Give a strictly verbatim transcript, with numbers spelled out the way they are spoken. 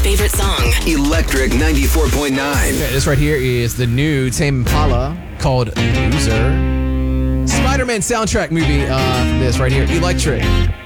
favorite song. Electric ninety-four point nine. Okay, this right here is the new Tame Impala called Loser. Spider-Man soundtrack movie uh, from this right here, Electric.